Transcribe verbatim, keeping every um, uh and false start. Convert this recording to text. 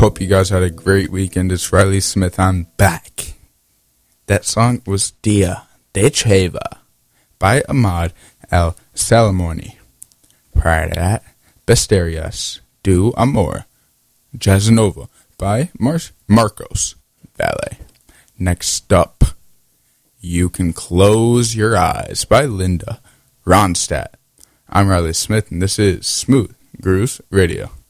Hope you guys had a great weekend. It's Riley Smith. I'm back. That song was Dia de Cheva by Ahmad El Salamoni. Prior to that, Besterias, Do Amor, Jazzanova by Mar- Marcos Valle. Next up, You Can Close Your Eyes by Linda Ronstadt. I'm Riley Smith, and this is Smooth Grooves Radio.